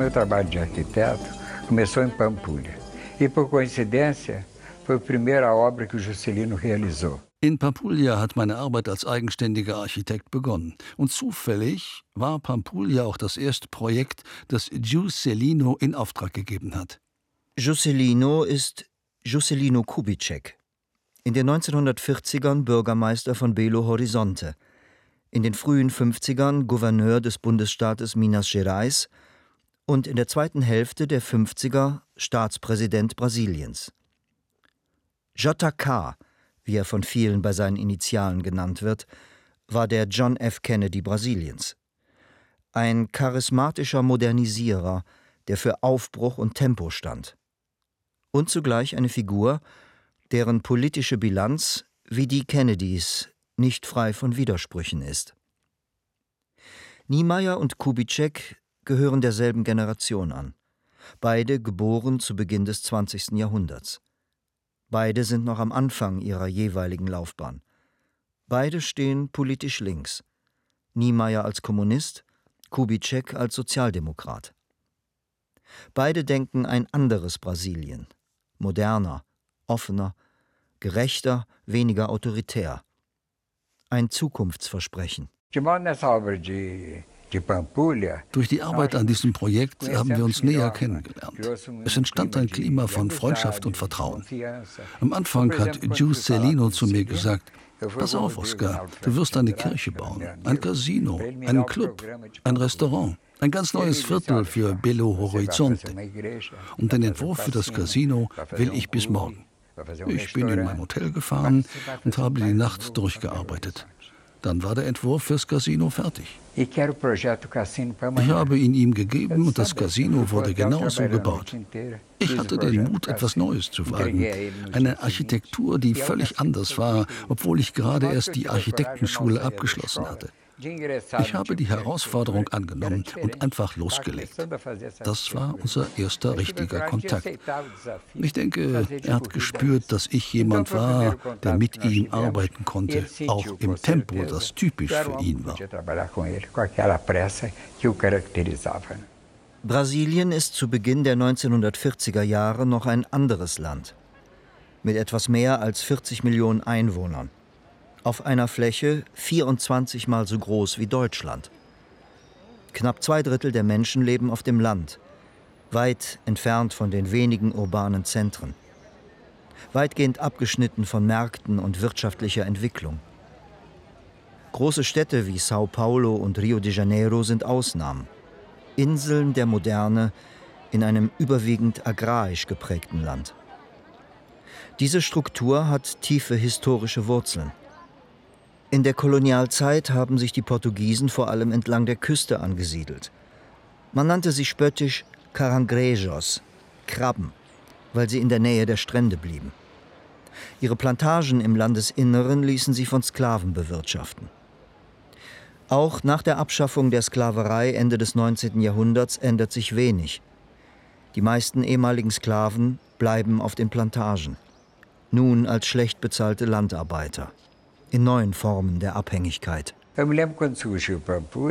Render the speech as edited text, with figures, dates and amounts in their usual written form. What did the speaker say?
meu trabalho de arquiteto começou em Pampulha. E por coincidência, foi a primeira obra que o Juscelino realizou. In Pampulha hat meine Arbeit als eigenständiger Architekt begonnen. Und zufällig war Pampulha auch das erste Projekt, das Juscelino in Auftrag gegeben hat. Juscelino ist Juscelino Kubitschek. In den 1940ern Bürgermeister von Belo Horizonte. In den frühen 50ern Gouverneur des Bundesstaates Minas Gerais und in der zweiten Hälfte der 50er Staatspräsident Brasiliens. JK, wie er von vielen bei seinen Initialen genannt wird, war der John F. Kennedy Brasiliens. Ein charismatischer Modernisierer, der für Aufbruch und Tempo stand. Und zugleich eine Figur, deren politische Bilanz, wie die Kennedys, nicht frei von Widersprüchen ist. Niemeyer und Kubitschek gehören derselben Generation an. Beide geboren zu Beginn des 20. Jahrhunderts. Beide sind noch am Anfang ihrer jeweiligen Laufbahn. Beide stehen politisch links. Niemeyer als Kommunist, Kubitschek als Sozialdemokrat. Beide denken ein anderes Brasilien. Moderner, offener, gerechter, weniger autoritär. Ein Zukunftsversprechen. Durch die Arbeit an diesem Projekt haben wir uns näher kennengelernt. Es entstand ein Klima von Freundschaft und Vertrauen. Am Anfang hat Juscelino zu mir gesagt: Pass auf, Oscar, du wirst eine Kirche bauen, ein Casino, einen Club, ein Restaurant, ein ganz neues Viertel für Belo Horizonte. Und den Entwurf für das Casino will ich bis morgen. Ich bin in mein Hotel gefahren und habe die Nacht durchgearbeitet. Dann war der Entwurf fürs Casino fertig. Ich habe ihn ihm gegeben und das Casino wurde genauso gebaut. Ich hatte den Mut, etwas Neues zu wagen. Eine Architektur, die völlig anders war, obwohl ich gerade erst die Architektenschule abgeschlossen hatte. Ich habe die Herausforderung angenommen und einfach losgelegt. Das war unser erster richtiger Kontakt. Ich denke, er hat gespürt, dass ich jemand war, der mit ihm arbeiten konnte, auch im Tempo, das typisch für ihn war. Brasilien ist zu Beginn der 1940er Jahre noch ein anderes Land. Mit etwas mehr als 40 Millionen Einwohnern. Auf einer Fläche 24 Mal so groß wie Deutschland. Knapp 2/3 der Menschen leben auf dem Land, weit entfernt von den wenigen urbanen Zentren. Weitgehend abgeschnitten von Märkten und wirtschaftlicher Entwicklung. Große Städte wie Sao Paulo und Rio de Janeiro sind Ausnahmen. Inseln der Moderne in einem überwiegend agrarisch geprägten Land. Diese Struktur hat tiefe historische Wurzeln. In der Kolonialzeit haben sich die Portugiesen vor allem entlang der Küste angesiedelt. Man nannte sie spöttisch Caranguejos, Krabben, weil sie in der Nähe der Strände blieben. Ihre Plantagen im Landesinneren ließen sie von Sklaven bewirtschaften. Auch nach der Abschaffung der Sklaverei Ende des 19. Jahrhunderts ändert sich wenig. Die meisten ehemaligen Sklaven bleiben auf den Plantagen, nun als schlecht bezahlte Landarbeiter. In neuen Formen der Abhängigkeit.